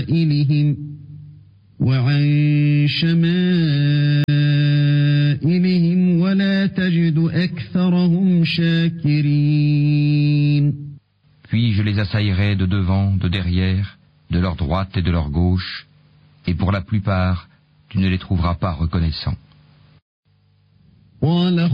يمائلهم وعن شمائلهم ولا تجد أكثرهم شاكرين. Puis je les assaillerai de devant, de derrière, de leur droite et de leur gauche, et pour la plupart, tu ne les trouveras pas reconnaissants.